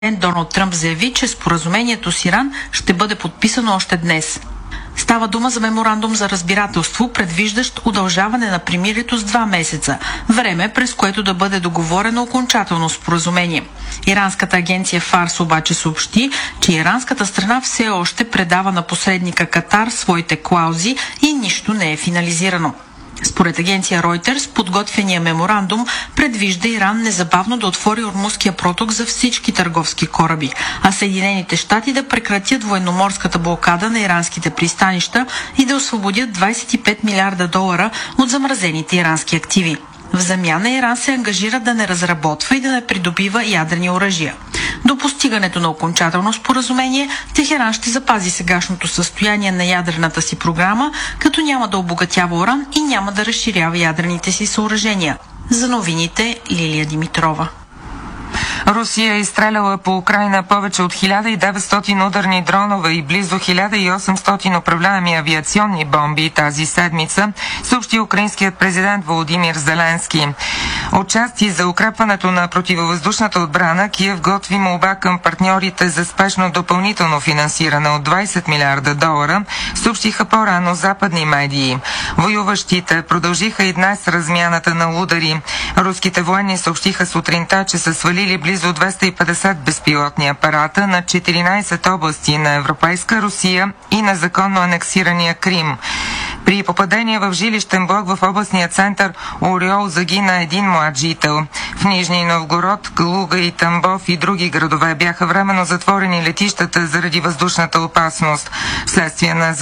Доналд Тръмп заяви, че споразумението с Иран ще бъде подписано още днес. Става дума за меморандум за разбирателство, предвиждащ удължаване на примирието с 2 месеца, време през което да бъде договорено окончателно споразумение. Иранската агенция Фарс обаче съобщи, че иранската страна все още предава на посредника Катар своите клаузи и нищо не е финализирано. Според агенция Reuters, подготвения меморандум предвижда Иран незабавно да отвори Ормузския проток за всички търговски кораби, а Съединените щати да прекратят военноморската блокада на иранските пристанища и да освободят $25 милиарда от замразените ирански активи. В замяна Иран се ангажира да не разработва и да не придобива ядрени оръжия. До постигането на окончателно споразумение, Техеран ще запази сегашното състояние на ядрената си програма, като няма да обогатява уран и няма да разширява ядрените си съоръжения. За новините, Лилия Димитрова. Русия е изстреляла по Украйна повече от 1900 ударни дронове и близо 1800 управляеми авиационни бомби тази седмица, съобщи украинският президент Володимир Зеленски. Отчасти за укрепването на противовъздушната отбрана, Киев готви молба към партньорите за спешно допълнително финансиране от $20 милиарда, съобщиха по-рано западни медии. Воюващите продължиха и днес размяната на удари. Руските военни съобщиха сутринта, че са свалили близо 250 безпилотни апарата на 14 области на Европейска Русия и незаконно анексирания Крим. При попадение в жилищен блок в областния център Ориол загина един млад жител. В Нижний Новгород, Калуга и Тамбов и други градове бяха временно затворени летищата заради въздушната опасност. Вследствие на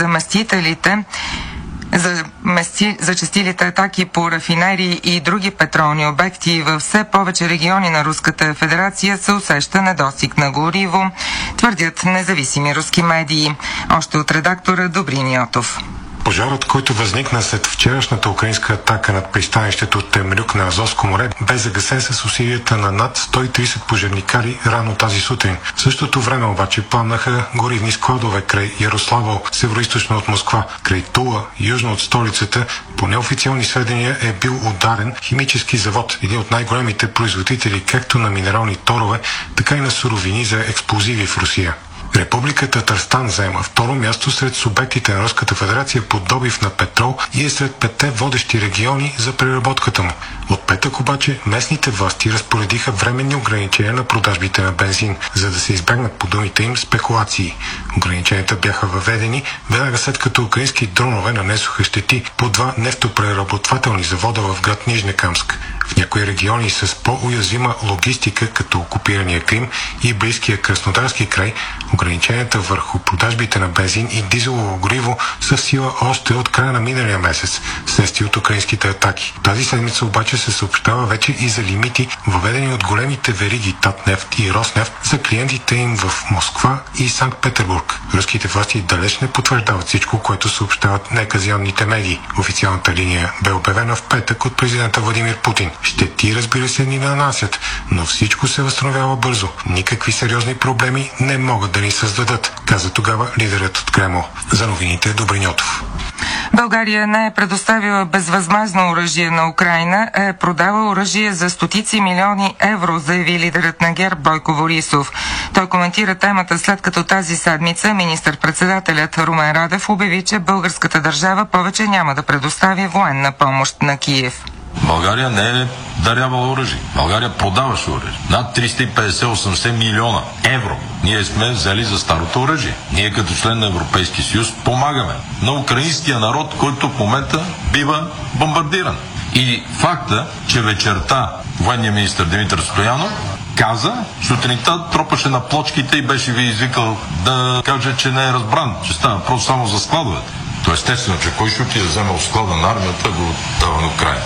зачестилите атаки по рафинерии и други петролни обекти във все повече региони на Руската федерация се усеща недостиг на гориво, твърдят независими руски медии. Още от редактора Добрин Йотов. Пожарът, който възникна след вчерашната украинска атака над пристанището Темрюк на Азовско море, бе загасен с усилията на над 130 пожарникари рано тази сутрин. В същото време обаче пламнаха горивни складове край Ярославъл, североизточно от Москва, край Тула, южно от столицата. По неофициални сведения е бил ударен химически завод, един от най-големите производители както на минерални торове, така и на суровини за експлозиви в Русия. Република Татарстан заема второ място сред субектите на Руската федерация по добив на петрол и е сред 5 водещи региони за преработката му. От петък обаче местните власти разпоредиха временни ограничения на продажбите на бензин, за да се избегнат по думите им спекулации. Ограниченията бяха въведени веднага след като украински дронове нанесоха щети по 2 нефтопреработвателни завода в град Нижнекамск. В някои региони с по-уязвима логистика, като окупирания Крим и близкия Краснодарски край, ограниченията върху продажбите на бензин и дизелово гориво са в сила още от края на миналия месец, вследствие от украинските атаки. Тази седмица обаче се съобщава вече и за лимити, въведени от големите вериги Татнефт и Роснефт за клиентите им в Москва и Санкт-Петербург. Руските власти далеч не потвърждават всичко, което съобщават неказионните медии. Официалната линия бе обявена в петък от президента Владимир Путин. Щети, разбира се, ни нанасят, но всичко се възстановява бързо. Никакви сериозни проблеми не могат да ни създадат, каза тогава лидерът от Кремъл. За новините Добрин Йотов. България не е предоставила безвъзмездно оръжие на Украйна, а е продала оръжие за стотици милиони евро, заяви лидерът на ГЕРБ Бойко Борисов. Той коментира темата след като тази седмица министър-председателят Румен Радев обяви, че българската държава повече няма да предоставя военна помощ на Киев. България не е дарявала оръжие. България продаваше оръжие. Над 350-80 милиона евро ние сме взели за старото оръжие. Ние като член на Европейския съюз помагаме на украинския народ, който в момента бива бомбардиран. И факта, че вечерта военният министър Димитър Стоянов каза, сутринта тропаше на плочките и беше ви извикал да каже, че не е разбран, че става просто само за складовете. То естествено, че кой ще отиде да вземе от склада на армията, го дава на Украйна.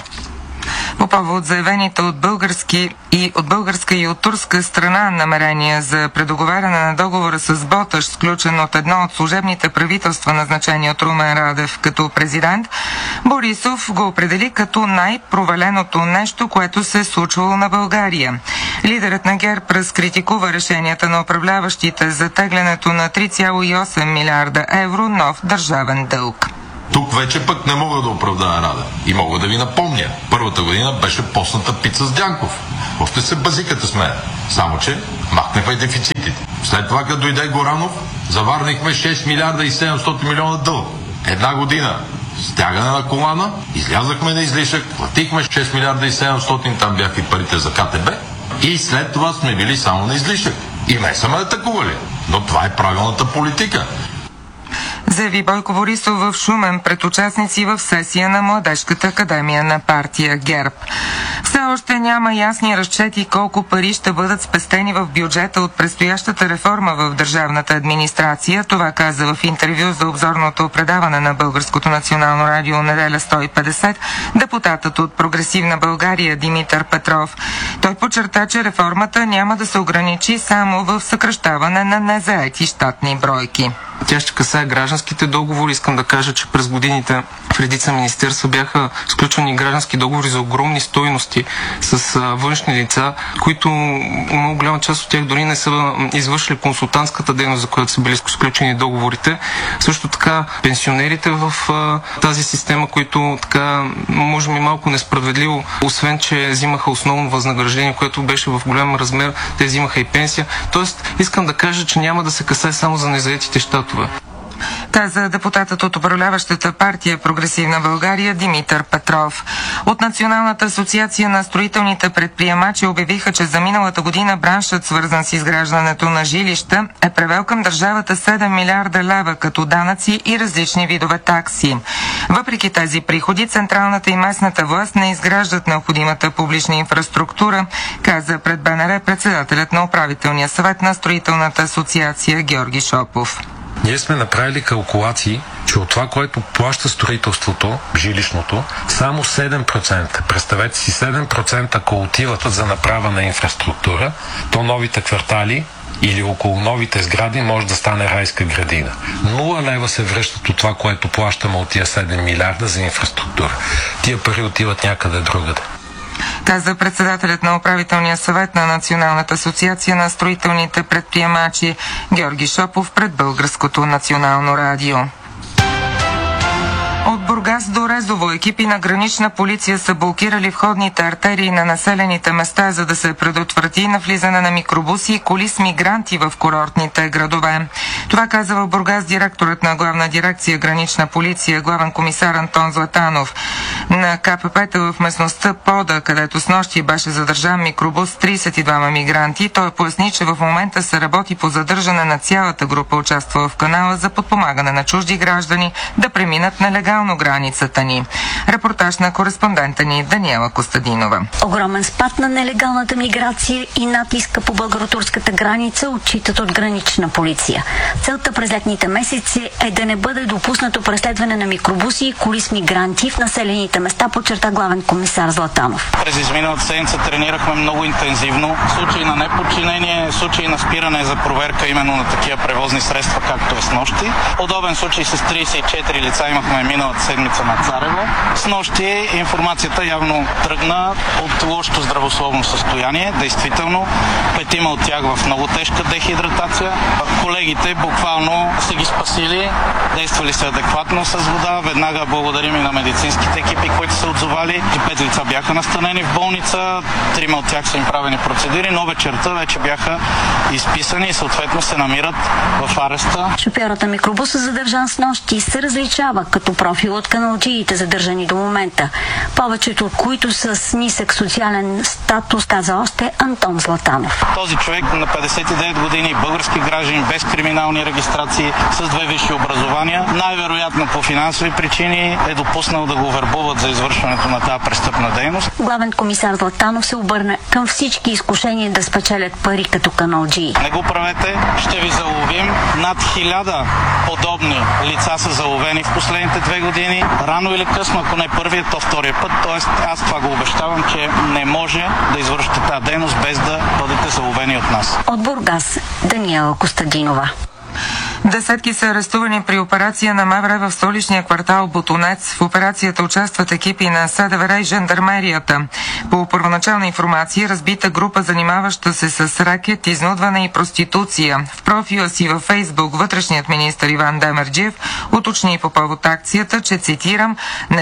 По повод заявените от българска и от турска страна намерения за предоговаряне на договора с Боташ, сключен от едно от служебните правителства, назначени от Румен Радев като президент, Борисов го определи като най-проваленото нещо, което се е случвало на България. Лидерът на ГЕРБ разкритикува решенията на управляващите за теглянето на 3,8 милиарда евро нов държавен дълг. Тук вече пък не мога да оправдая Рада. И мога да ви напомня. Първата година беше постната пица с Дянков. Още се базикате с мен. Само че махнахме дефицитите. След това, като дойде Горанов, заварнихме 6 милиарда и 700 милиона дълг. Една година стягане на колана, излязахме на излишък, платихме 6 милиарда и 700, там бяха и парите за КТБ. И след това сме били само на излишък. И ме са ме атакували. Но това е правилната политика. Заяви Бойко Борисов в Шумен пред участници в сесия на Младежката академия на партия ГЕРБ. Все още няма ясни разчети колко пари ще бъдат спестени в бюджета от предстоящата реформа в държавната администрация. Това каза в интервю за обзорното предаване на Българското национално радио Неделя 150 депутатът от Прогресивна България Димитър Петров. Той подчерта, че реформата няма да се ограничи само в съкращаване на незаети щатни бройки. Тя ще касае гражданските договори. Искам да кажа, че през годините в редица министерства бяха сключвани граждански договори за огромни стойности с външни лица, които много голяма част от тях дори не са извършили консултантската дейност, за която са били сключени договорите. Също така пенсионерите в тази система, които така може би малко несправедливо, освен че взимаха основно възнаграждение, което беше в голям размер, те взимаха и пенсия. Тоест искам да кажа, че няма да се касае само за незаетите щатове. Каза депутатът от управляващата партия Прогресивна България Димитър Петров. От Националната асоциация на строителните предприемачи обявиха, че за миналата година браншът, свързан с изграждането на жилища, е превел към държавата 7 милиарда лева като данъци и различни видове такси. Въпреки тези приходи, централната и местната власт не изграждат необходимата публична инфраструктура, каза пред БНР председателят на управителния съвет на строителната асоциация Георги Шопов. Ние сме направили калкулации, че от това, което плаща строителството, жилищното, само 7%, представете си 7%, ако отиват за направа на инфраструктура, то новите квартали или около новите сгради може да стане райска градина. 0 лева се връщат от това, което плащаме от тия 7 милиарда за инфраструктура. Тия пари отиват някъде другаде. Каза председателят на управителния съвет на Националната асоциация на строителните предприемачи Георги Шопов пред Българското национално радио. От Бургас до Резово екипи на гранична полиция са блокирали входните артерии на населените места, за да се предотврати навлизане на микробуси и коли с мигранти в курортните градове. Това каза в Бургас директорът на Главна дирекция Гранична полиция, главен комисар Антон Златанов. На КПП-та в местността Пода, където снощи беше задържан микробус с 32 мигранти, той поясни, че в момента се работи по задържане на цялата група, участва в канала за подпомагане на чужди граждани да преминат нелегално границата ни. Репортаж на кореспондента ни Даниела Костадинова. Огромен спад на нелегалната миграция и натиска по българо-турската граница отчитат от Гранична полиция. Целта през летните месеци е да не бъде допуснато преследване на микробуси и коли с мигранти в населените места, подчерта главен комисар Златанов. През изминалата седмица тренирахме много интензивно. Случаи на неподчинение, случаи на спиране за проверка именно на такива превозни средства, както е снощи. Подобен случай с 34 лица имахме миналата седмица на Царево. Снощи информацията явно тръгна от лошото здравословно състояние. Действително, 5 от тях в много тежка дехидратация. Колегите буквално са ги спасили, действали са адекватно с вода. Веднага благодарим и на медицинските екипи, които са отзовали. 5 лица бяха настанени в болница, 3 от тях са им правени процедури, но вечерта вече бяха изписани и съответно се намират в ареста. Шофьорът на микробуса, задържан с нощи, се различава като профил от каналджиите, задържани до момента, повечето от които са с нисък социален статус, каза още Антон Златанов. Този човек на 59 години, български гражданин, без криминални регистрации, с 2 висши образования, най-вероятно по финансови причини е допуснал да го вербуват за извършването на тази престъпна дейност. Главен комисар Златанов се обърна към всички изкушения да спечелят пари като каналджии. Не го правете, ще ви заловим. Над 1000 подобни лица са заловени в последните 2 години. Рано или късно, ако не първият, то втория път. Тоест, аз това го обещавам, че не може да извършите тази дейност без да бъдете заловени от нас. От Бургас, Даниела Костадинова. Десетки са арестувани при операция на МВР в столичния квартал Ботунец. В операцията участват екипи на СДВР и жандармерията. По първоначална информация, разбита група, занимаваща се с ракет, изнудване и проституция. В профила си във Фейсбук вътрешният министър Иван Демерджиев уточни по повод акцията, че, цитирам,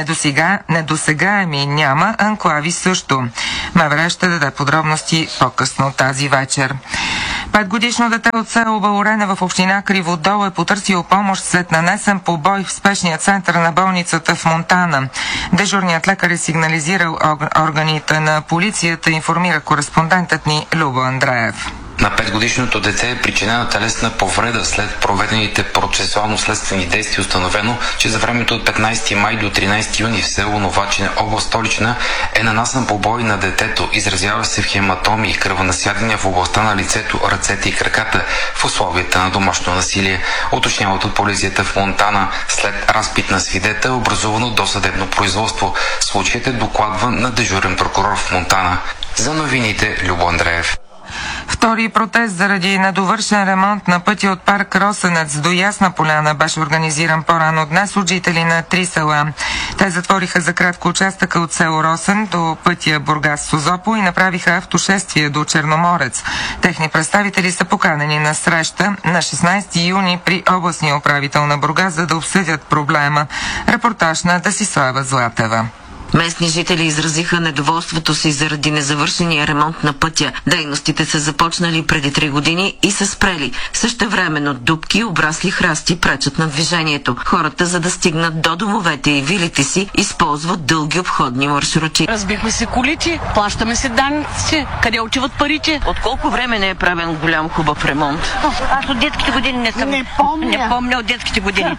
недосегаеми няма, анклави също. МВР ще даде подробности по-късно тази вечер. 5-годишно дете от село Балорене в община Криводол е потърсило помощ след нанесен побой в спешния център на болницата в Монтана. Дежурният лекар е сигнализирал органите на полицията, информира кореспондентът ни Любо Андреев. На 5-годишното дете е причинена телесна повреда след проведените процесуално-следствени действия. Установено, че за времето от 15 май до 13 юни в село Новачине, област Столична, е нанасен побой на детето. Изразява се в хематоми и кръвонасядания в областта на лицето, ръцете и краката в условията на домашно насилие. Уточняват от полицията в Монтана. След разпит на свидетел, образувано досъдебно производство. Случаят е докладван на дежурен прокурор в Монтана. За новините, Любо Андреев. Втори протест заради недовършен ремонт на пътя от парк Росенец до Ясна поляна беше организиран по-рано днес от жители на 3 села. Те затвориха за кратко участъка от село Росен до пътя Бургас-Созопол и направиха автошествие до Черноморец. Техни представители са поканени на среща на 16 юни при областния управител на Бургас, за да обсъдят проблема. Репортаж на Десислава Златева. Местни жители изразиха недоволството си заради незавършения ремонт на пътя. Дейностите са започнали преди 3 години и са спрели. Същевременно дупки, обрасли храсти пречат на движението. Хората, за да стигнат до домовете и вилите си, използват дълги обходни маршрути. Разбихме се колите, плащаме се данъците. Къде отиват парите? От колко време не е правен голям хубав ремонт? Аз от детските години не съм. Не помня от детските години.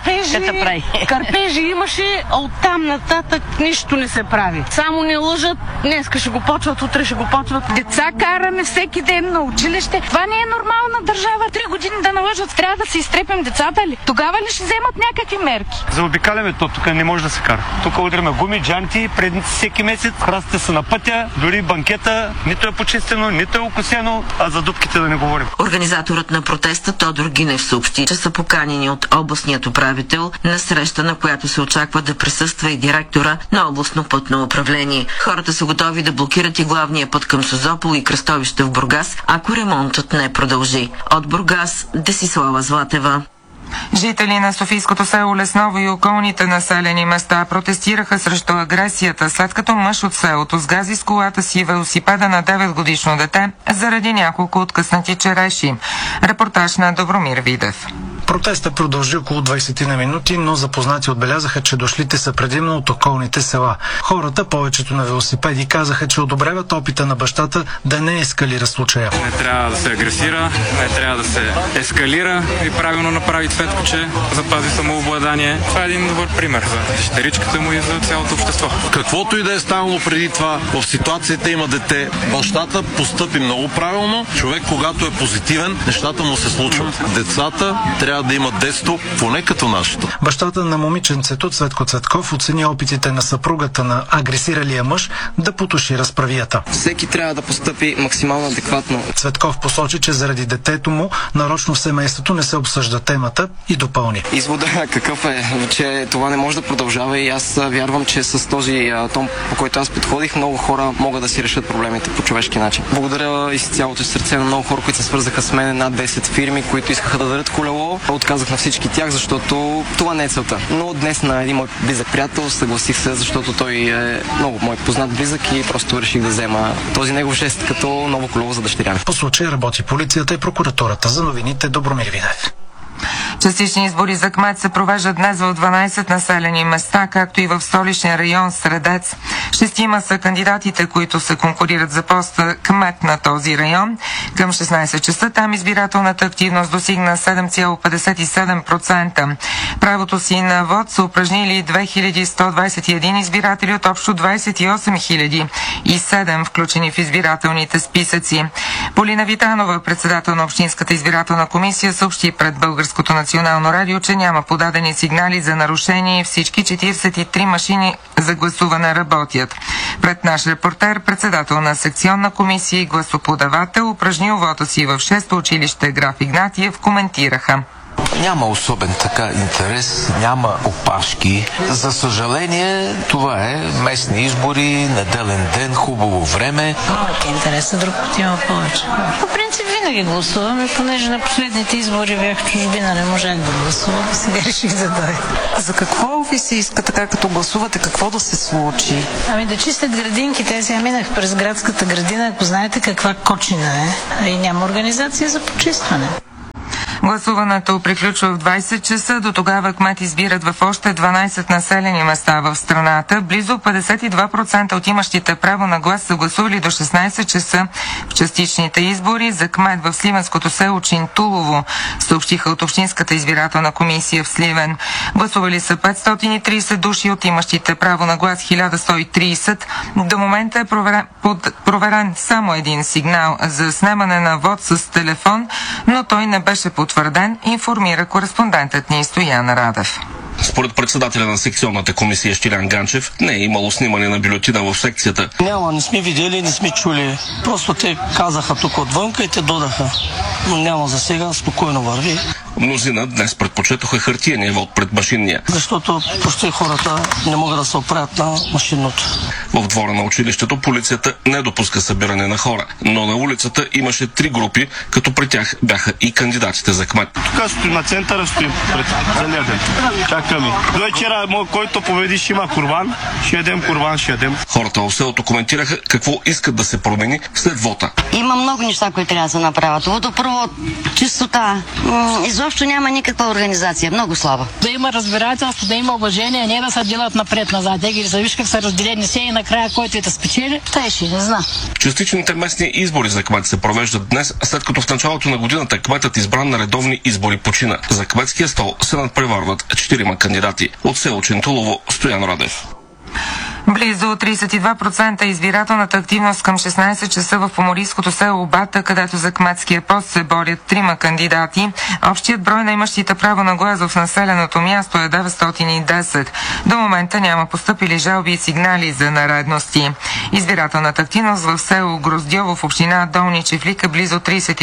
Кърпежи имаше, а оттам нататък нищо не се прави. Само не лъжат, днеска ще го почват, утре ще го почват. Деца караме всеки ден на училище. Това не е нормална държава. 3 години да налъжат, трябва да се изтрепим децата ли? Тогава ли ще вземат някакви мерки? Заобикаляме то, тук не може да се кара. Тук удряме гуми, джанти, предници всеки месец, храстите са на пътя, дори банкета, нито е почистено, нито е окосено, а за дупките да не говорим. Организаторът на протеста Тодор Гинев съобщи, че са поканени от областният управител на среща, на която се очаква да присъства и директора на областно пътно управление. Хората са готови да блокират и главния път към Созопол и кръстовище в Бургас, ако ремонтът не продължи. От Бургас, Десислава Златева. Жители на Софийското село Лесново и околните населени места протестираха срещу агресията, след като мъж от селото сгази с колата си велосипеда на 9-годишно дете заради няколко откъснати череши. Репортаж на Добромир Видев. Протестът продължи около 20 на минути, но запознати отбелязаха, че дошлите са предимно от околните села. Хората, повечето на велосипеди, казаха, че одобряват опита на бащата да не ескалира случая. Не трябва да се агресира, не трябва да се ескалира и правилно направи Цветко, че запази самообладание. Това е един добър пример за дъщеричката му и за цялото общество. Каквото и да е станало преди това, в ситуацията има дете. Бащата постъпи много правилно. Човек, когато е позитивен, нещата му се случват. Децата трябва да имат детство, поне като нашето. Бащата на момиченцето Цветко Цветков оцени опитите на съпругата на агресиралия мъж да потуши разправията. Всеки трябва да постъпи максимално адекватно. Цветков посочи, че заради детето му нарочно в семейството не се обсъжда темата и допълни. Извода какъв е, че това не може да продължава и аз вярвам, че с този тон, по който аз подходих, много хора могат да си решат проблемите по човешки начин. Благодаря из цялото сърце на много хора, които се свързаха с мен, над 10 фирми, които искаха да дадат колело. Отказах на всички тях, защото това не е целта. Но днес на един мой близък приятел съгласих се, защото той е много мой познат близък и просто реших да взема този негов жест като ново колело за дъщеря ми. По случай работи полицията и прокуратурата. За новините Добромир Видев. Частични избори за кмет се провеждат днес в 12 населени места, както и в столичния район Средец. 6 са кандидатите, които се конкурират за поста кмет на този район. Към 16 часа там избирателната активност достигна 7,57%. Правото си на вод са упражнили 2121 избиратели от общо 28 включени в избирателните списъци. Полина Витанова, председател на Общинската избирателна комисия, съобщи пред Българското национално радио, че няма подадени сигнали за нарушение и всички 43 машини за гласуване работят. Пред наш репортер, председател на секционна комисия и гласоподавател, упражнил вота си в 6-то училище Граф Игнатиев, коментираха. Няма особен така интерес, няма опашки. За съжаление, това е местни избори, неделен ден, хубаво време. Малък интерес, друг път има повече. По принцип винаги гласувам и понеже на последните избори бях в чужбина, не можах да гласувам, сега реших да дойда. За какво ви се иска така, като гласувате, какво да се случи? Ами да чистят градинките. Сега минах през градската градина, ако знаете каква кочина е, и няма организация за почистване. Гласуването приключва в 20 часа. До тогава кмет избират в още 12 населени места в страната. Близо 52% от имащите право на глас са гласували до 16 часа в частичните избори за кмет в сливенското село Чинтулово, съобщиха от Общинската избирателна комисия в Сливен. Гласували са 530 души от имащите право на глас 1130. До момента е проверен само един сигнал за снемане на вод с телефон, но той не беше потвърден, информира кореспондентът ни Стоян Радев. Според председателя на секционната комисия Щилян Ганчев, не е имало снимане на бюлетина в секцията. Няма, не сме видели, не сме чули. Просто те казаха тук отвънка и те додаха. Но няма за сега, спокойно върви. Мнозина днес предпочетоха хартияния вод пред машинния. Защото почти хората не могат да се оправят на машинното. В двора на училището полицията не допуска събиране на хора, но на улицата имаше 3 групи, като при тях бяха и кандидатите за кмет. Тук стоим на центъра, стоим пред целия ден. Чакаме. До вечера, който победи, ще има курбан. Ще ядем курбан, ще ядем. Хората в селото коментираха какво искат да се промени след вота. Има много неща, които трябва да се направят. Водопровод, чистота. Изобщо няма никаква организация. Много слаба. Да има разбирателство, да има уважение, не да се делят напред-назад. Те ги виж как са разделени все и накрая който да спечели, той ще не знам. Частичните местни избори за кмет се провеждат днес, след като в началото на годината кметът избран на редовни избори почина. За кметския стол се надпреварват 4 кандидати. От село Чинтулово, Стоян Радев. Близо 32% избирателната активност към 16 часа в поморийското село Бата, където за кметския пост се борят 3 кандидати. Общият брой на имащите право на глас в населеното място е 910. До момента няма постъпили жалби и сигнали за нередности. Избирателната активност в село Гроздьово в община Долни Чифлик е близо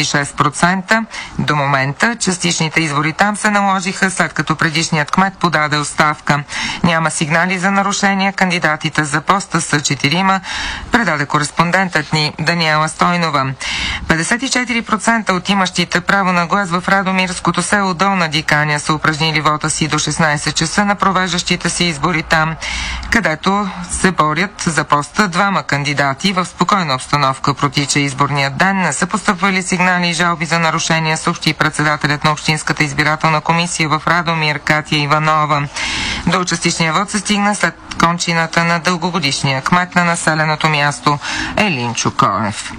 36%. До момента частичните избори там се наложиха, след като предишният кмет подаде оставка. Няма сигнали за нарушения. Кандидатите за поста са 4, предаде кореспондентът ни Даниела Стойнова. 54% от имащите право на глас в Радомирското село Долна Диканя са упражнили вота си до 16 часа на провеждащите си избори там, където се борят за поста 2 кандидати. В спокойна обстановка протича изборният ден. Не са постъпвали сигнали и жалби за нарушения, съобщи председателят на Общинската избирателна комисия в Радомир Катя Иванова. До частичния вод се стигна след кончината на дългогодишния кмет на населеното място Елин Чукоев.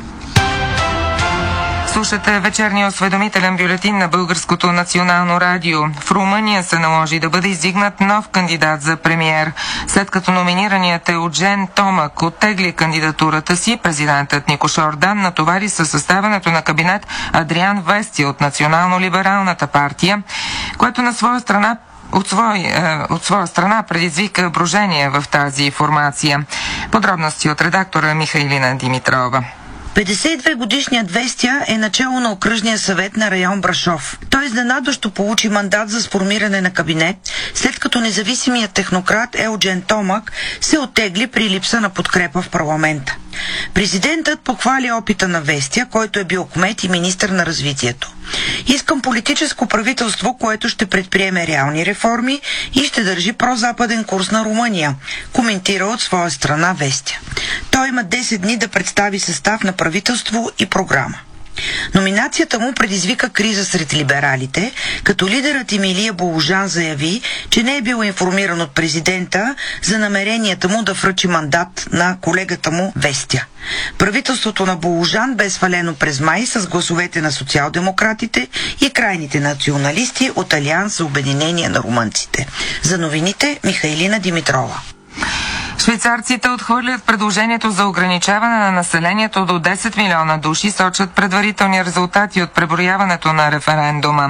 Слушате вечерния осведомителен бюлетин на Българското национално радио. В Румъния се наложи да бъде издигнат нов кандидат за премиер. След като номинираният Еуджен Томак оттегли кандидатурата си, президентът Никош Ордан натовари със съставянето на кабинет Адриан Вести от Национално-либералната партия, което на своя страна от своя страна предизвика брожение в тази формация. Подробности от редактора Михайлина Димитрова. 52-годишният Вестия е начало на окръжния съвет на район Брашов. Той изненадващо получи мандат за сформиране на кабинет, след като независимият технократ Еуджен Томак се оттегли при липса на подкрепа в парламента. Президентът похвали опита на Вестия, който е бил кмет и министър на развитието. Искам политическо правителство, което ще предприеме реални реформи и ще държи прозападен курс на Румъния, коментира от своя страна Вестия. Той има 10 дни да представи състав на правителство и програма. Номинацията му предизвика криза сред либералите, като лидерът Емилия Боложан заяви, че не е бил информиран от президента за намеренията му да връчи мандат на колегата му Вестия. Правителството на Боложан бе свалено през май с гласовете на социал-демократите и крайните националисти от Алианс за обединение на румънците. За новините Михайлина Димитрова. Швейцарците отхвърлят предложението за ограничаване на населението до 10 милиона души, сочат предварителни резултати от преброяването на референдума.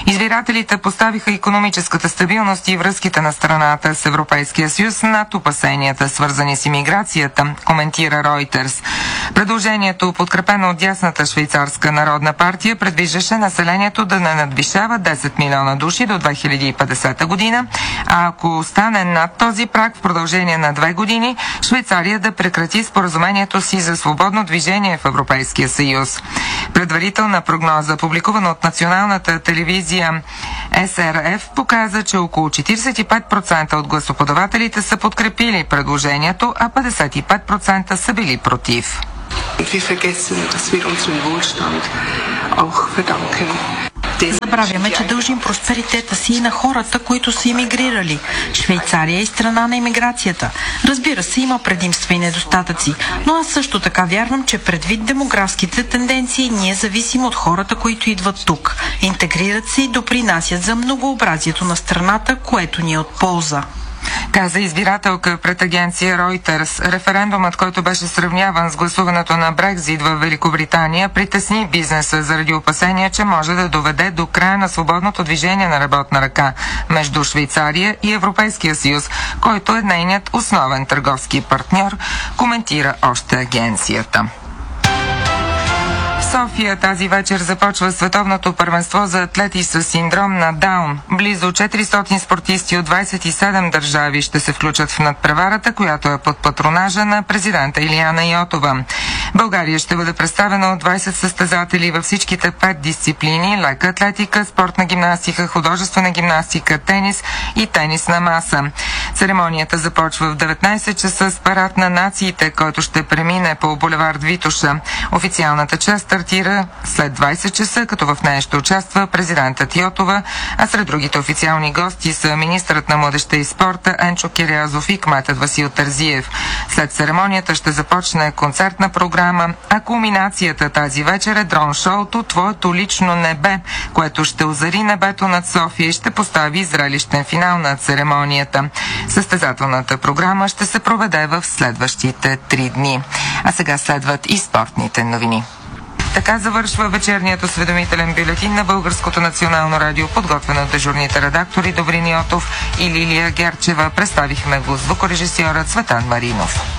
Избирателите поставиха икономическата стабилност и връзките на страната с Европейския съюз над опасенията, свързани с имиграцията, коментира Reuters. Предложението, подкрепено от дясната швейцарска народна партия, предвиждаше населението да не надвишава 10 милиона души до 2050 година, а ако остане над този праг в продължение на 2 години, Швейцария да прекрати споразумението си за свободно движение в Европейския съюз. Предварителна прогноза, публикувана от националната телевизия СРФ, показа, че около 45% от гласоподавателите са подкрепили предложението, а 55% са били против. Забравяме, че дължим просперитета си и на хората, които са имигрирали. Швейцария е страна на имиграцията. Разбира се, има предимства и недостатъци, но аз също така вярвам, че предвид демографските тенденции, ние зависим от хората, които идват тук. Интегрират се и допринасят за многообразието на страната, което ни е от полза. Каза избирателка пред агенция Reuters. Референдумът, който беше сравняван с гласуването на Брекзит в Великобритания, притесни бизнеса заради опасения, че може да доведе до края на свободното движение на работна ръка между Швейцария и Европейския съюз, който е нейният основен търговски партньор, коментира още агенцията. В София тази вечер започва световното първенство за атлети с синдром на Даун. Близо 400 спортисти от 27 държави ще се включат в надпреварата, която е под патронажа на президента Илияна Йотова. България ще бъде представена от 20 състезатели във всичките 5 дисциплини – лека атлетика, спортна гимнастика, художествена гимнастика, тенис и тенис на маса. Церемонията започва в 19 часа с парад на нациите, който ще премине по булевард Витоша. Официалната част стартира след 20 часа, като в нея ще участва президентът Йотова, а сред другите официални гости са министърът на младежта и спорта Енчо Кирязов и кметът Васил Терзиев. След церемонията ще започне концертна програма, а кулминацията тази вечер е дрон-шоуто «Твоето лично небе», което ще озари небето над София и ще постави зрелищен финал на церемонията. Състезателната програма ще се проведе в следващите 3 дни. А сега следват и спортните новини. Така завършва вечерният осведомителен бюлетин на Българското национално радио, подготвен от дежурните редактори Добрин Йотов и Лилия Герчева. Представихме го звукорежисьорът Цветан Маринов.